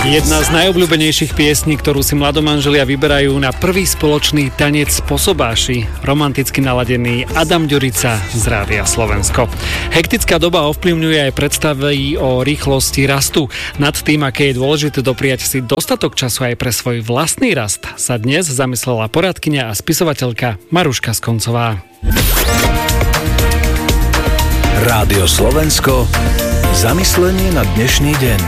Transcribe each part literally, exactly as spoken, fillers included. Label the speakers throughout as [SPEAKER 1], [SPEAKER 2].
[SPEAKER 1] Jedna z najobľúbenejších piesní, ktorú si mladomanželia vyberajú na prvý spoločný tanec po sobáši. Romanticky naladený Adam Ďurica z Rádia Slovensko. Hektická doba ovplyvňuje aj predstavy o rýchlosti rastu. Nad tým, aké je dôležité dopriať si dostatok času aj pre svoj vlastný rast, sa dnes zamyslela poradkyňa a spisovateľka Maruška Skoncová.
[SPEAKER 2] Rádio Slovensko. Zamyslenie na dnešný deň.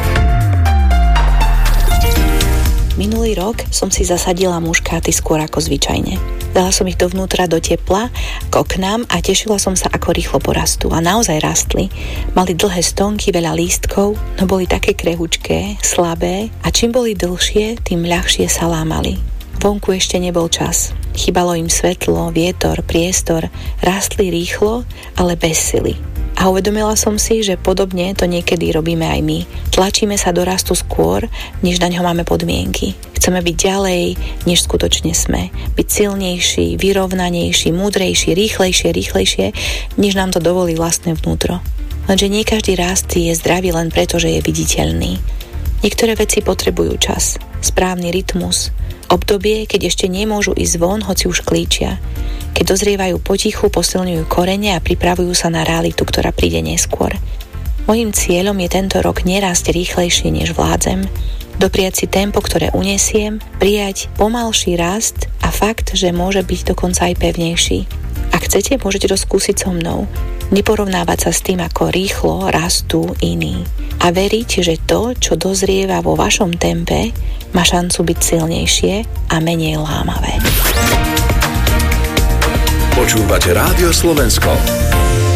[SPEAKER 3] Minulý rok som si zasadila muškáty skôr ako zvyčajne. Dala som ich dovnútra do tepla, k oknám a tešila som sa, ako rýchlo porastú. A naozaj rastli. Mali dlhé stonky, veľa lístkov, no boli také krehučké, slabé a čím boli dlhšie, tým ľahšie sa lámali. Vonku ešte nebol čas. Chýbalo im svetlo, vietor, priestor, rastli rýchlo, ale bez sily. A uvedomila som si, že podobne to niekedy robíme aj my. Tlačíme sa do rastu skôr, než na ňo máme podmienky. Chceme byť ďalej, než skutočne sme. Byť silnejší, vyrovnanejší, múdrejší, rýchlejšie, rýchlejšie, než nám to dovolí vlastné vnútro. Lenže nie každý rast je zdravý len preto, že je viditeľný. Niektoré veci potrebujú čas, správny rytmus, obdobie, keď ešte nemôžu ísť von, hoci už klíčia. Keď dozrievajú potichu, posilňujú korene a pripravujú sa na realitu, ktorá príde neskôr. Mojím cieľom je tento rok nerásť rýchlejšie, než vládzem, dopriať si tempo, ktoré unesiem, prijať pomalší rast a fakt, že môže byť dokonca aj pevnejší. Ak chcete, môžete to skúsiť so mnou. Neporovnávať sa s tým, ako rýchlo rastú iní. A veriť, že to, čo dozrieva vo vašom tempe, má šancu byť silnejšie a menej lámavé.
[SPEAKER 2] Počúvate Rádio Slovensko.